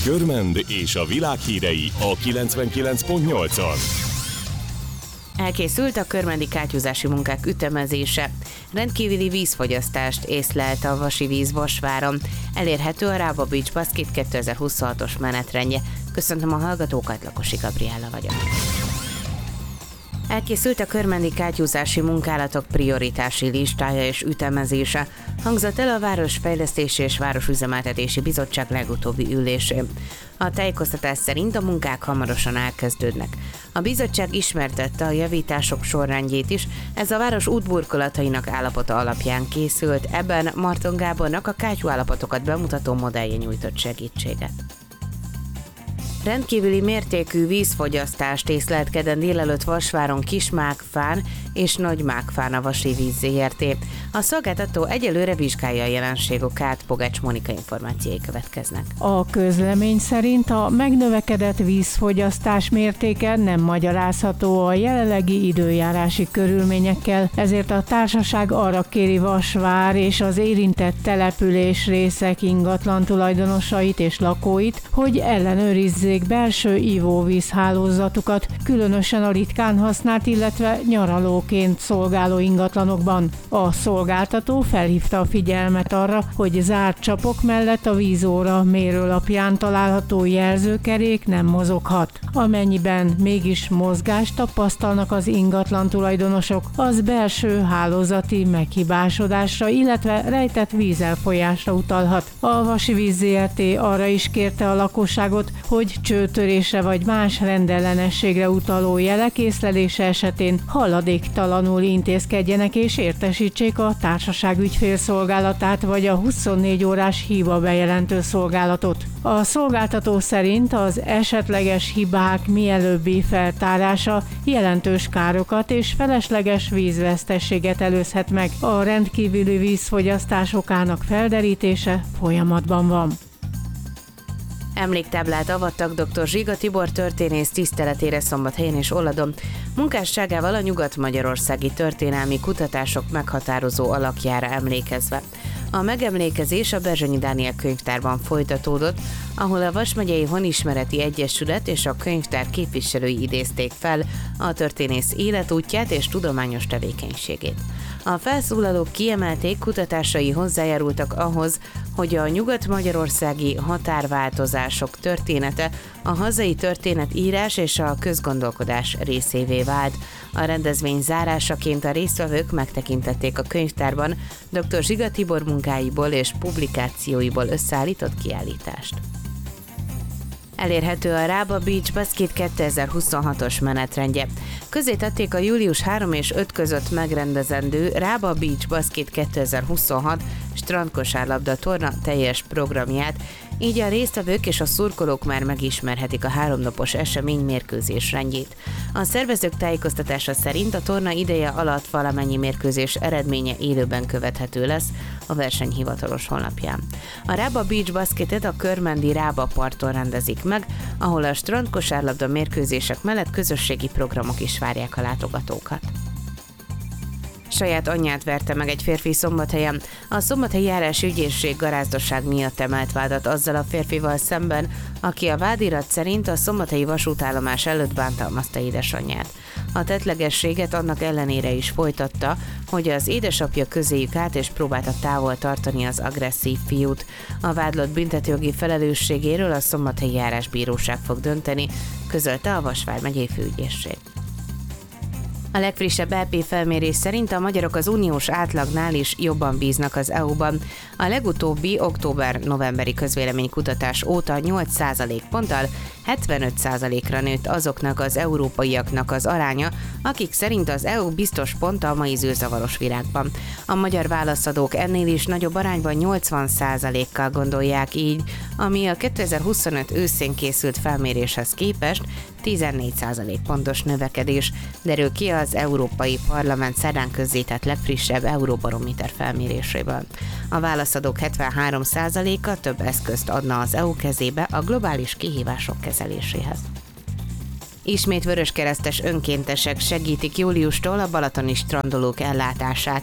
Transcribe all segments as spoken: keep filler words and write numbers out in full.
Körmend és a világ hírei a kilencvenkilenc pont nyolcon. Elkészült a körmendi kátyúzási munkák ütemezése. Rendkívüli vízfogyasztást észlelte a Vasivíz Vasváron. Elérhető a Rába Beach Basket kétezer-huszonhatos menetrendje. Köszöntöm a hallgatókat, Lakosi Gabriella vagyok. Elkészült a körmendi kátyúzási munkálatok prioritási listája és ütemezése. Hangzott el a Városfejlesztési és Városüzemeltetési Bizottság legutóbbi ülésén. A tájékoztatás szerint a munkák hamarosan elkezdődnek. A bizottság ismertette a javítások sorrendjét is, ez a város útburkolatainak állapota alapján készült, ebben Marton Gábornak a kátyú állapotokat bemutató modellje nyújtott segítséget. Rendkívüli mértékű vízfogyasztást észlelt kedden délelőtt Vasváron Kismákfán és Nagymákfán a Vasivíz zé er té. A szolgáltató egyelőre vizsgálja a jelenség okát, Pogács Monika információi következnek. A közlemény szerint a megnövekedett vízfogyasztás mértéke nem magyarázható a jelenlegi időjárási körülményekkel, ezért a társaság arra kéri Vasvár és az érintett település részek ingatlan tulajdonosait és lakóit, hogy ellenőrizzék belső ivóvízhálózatukat, különösen a ritkán használt, illetve nyaralóként szolgáló ingatlanokban. A szolgáltató felhívta a figyelmet arra, hogy zárt csapok mellett a vízóra mérőlapján található jelzőkerék nem mozoghat. Amennyiben mégis mozgást tapasztalnak az ingatlan tulajdonosok, az belső hálózati meghibásodásra, illetve rejtett vízelfolyásra utalhat. A Vasivíz zé er té arra is kérte a lakosságot, hogy csőtörésre vagy más rendellenességre utaló jelek észlelése esetén haladéktalanul intézkedjenek és értesítsék a társaság ügyfélszolgálatát vagy a huszonnégy órás hiba bejelentő szolgálatot. A szolgáltató szerint az esetleges hibák mielőbbi feltárása jelentős károkat és felesleges vízveszteséget előzhet meg. A rendkívüli vízfogyasztás okának felderítése folyamatban van. Emléktáblát avattak dr. Zsiga Tibor történész tiszteletére Szombathelyen és Olladon. Munkásságával a nyugat-magyarországi történelmi kutatások meghatározó alakjára emlékezve. A megemlékezés a Berzsenyi Dániel könyvtárban folytatódott, ahol a Vas megyei Honismereti Egyesület és a könyvtár képviselői idézték fel a történész életútját és tudományos tevékenységét. A felszólalók kiemelték, kutatásai hozzájárultak ahhoz, hogy a nyugat-magyarországi határváltozások története a hazai történetírás és a közgondolkodás részévé vált. A rendezvény zárásaként a résztvevők megtekintették a könyvtárban dr. Zsiga Tibor munkáiból és publikációiból összeállított kiállítást. Elérhető a Rába Beach Basket kétezer-huszonhatos menetrendje. Közé tették a július harmadika és ötödike között megrendezendő Rába Beach Basket kétezer-huszonhat strandkosárlabda torna teljes programját, így a résztvevők és a szurkolók már megismerhetik a háromnapos esemény mérkőzés rendjét. A szervezők tájékoztatása szerint a torna ideje alatt valamennyi mérkőzés eredménye élőben követhető lesz a verseny hivatalos honlapján. A Rába Beach Basketet a körmendi Rába parton rendezik meg, ahol a strandkosárlabda mérkőzések mellett közösségi programok is várják a látogatókat. Saját anyját verte meg egy férfi Szombathelyen. A szombathelyi járási ügyészség garázdaság miatt emelt vádat azzal a férfival szemben, aki a vádirat szerint a szombathelyi vasútállomás előtt bántalmazta édesanyját. A tettlegességet annak ellenére is folytatta, hogy az édesapja közéjük állt és próbálta távol tartani az agresszív fiút. A vádlott büntetőjogi felelősségéről a szombathelyi járásbíróság fog dönteni, közölte a Vas vármegyei főügyészség. A legfrissebb é pé felmérés szerint a magyarok az uniós átlagnál is jobban bíznak az é u-ban. A legutóbbi október-novemberi közvéleménykutatás óta nyolc százalékponttal hetvenöt százalékra nőtt azoknak az európaiaknak az aránya, akik szerint az é u biztos pont a mai zűrzavaros világban. A magyar válaszadók ennél is nagyobb arányban nyolcvan százalékkal gondolják így, ami a kétezer-huszonöt őszén készült felméréshez képest tizennégy százalék pontos növekedés, derül ki az Európai Parlament szerdán közzétett legfrissebb Euróbarométer felméréséből. A válaszadók hetvenhárom százaléka több eszközt adna az é u kezébe a globális kihívások kezeléséhez. Ismét vöröskeresztes önkéntesek segítik júliustól a balatoni strandolók ellátását.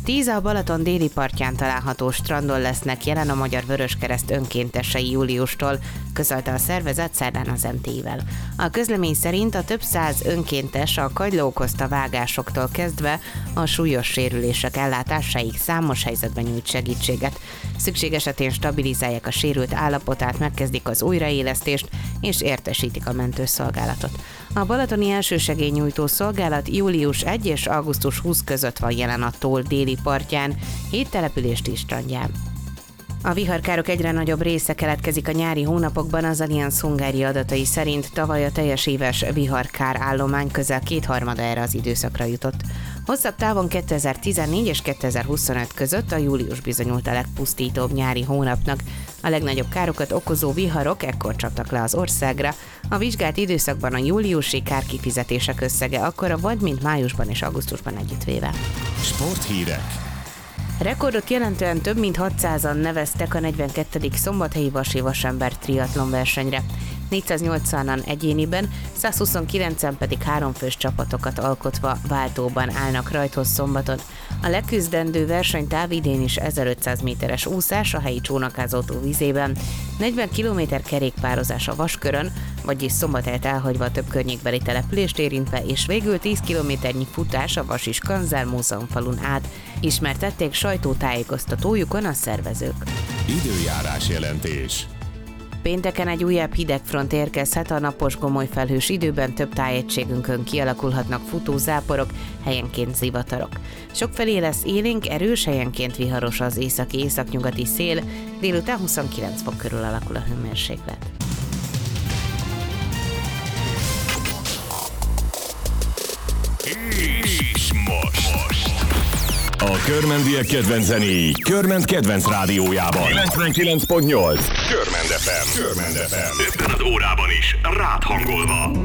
Tíz a Balaton déli partján található strandon lesznek jelen a Magyar Vöröskereszt önkéntesei júliustól, közölte a szervezet szerdán az em té i-vel. A közlemény szerint a több száz önkéntes a kagyló okozta vágásoktól kezdve a súlyos sérülések ellátásáig számos helyzetben nyújt segítséget. Szükség esetén stabilizálják a sérült állapotát, megkezdik az újraélesztést és értesítik a mentőszolgálatot. A balatoni elsősegélynyújtó szolgálat július elseje és augusztus huszadika között van jelen a tó déli partján, hét települést is strandján. A viharkárok egyre nagyobb része keletkezik a nyári hónapokban, az Allianz Hungária adatai szerint tavaly a teljes éves viharkár állomány közel kétharmada erre az időszakra jutott. Hosszabb távon kétezer-tizennégy és kétezer-huszonöt között a július bizonyult a legpusztítóbb nyári hónapnak. A legnagyobb károkat okozó viharok ekkor csaptak le az országra. A vizsgált időszakban a júliusi kárkifizetések összege akkora volt, mint májusban és augusztusban együttvéve. Sporthírek. Rekordot jelentően több mint hatszázan neveztek a negyvenkettedik szombathelyi Vasi Vasember triatlon versenyre. négyszáznyolcvanan egyéniben, százhuszonkilencen pedig háromfős csapatokat alkotva váltóban állnak rajthoz szombaton. A leküzdendő versenytáv idén is ezerötszáz méteres úszás a helyi csónakázótó vízében, negyven kilométer kerékpározás a Vaskörön, vagyis Szombathelyet elhagyva több környékbeli települést érintve, és végül tíz kilométernyi futás a Vasi Skanzár múzeumfalun át, ismertették sajtótájékoztatójukon a szervezők. Időjárás jelentés. Pénteken egy újabb hidegfront érkezhet, a napos gomoly felhős időben több tájegységünkön kialakulhatnak futózáporok, helyenként zivatarok. Sokfelé lesz élénk, erős, helyenként viharos az északi-északnyugati szél, délután huszonkilenc fok körül alakul a hőmérséklet. És most. A Körmendiek kedvenc zenéi Körment kedvenc rádiójában. kilencvenkilenc pont nyolc. Körmend ef em. Körmend ef em. Ebben az órában is rád hangolva.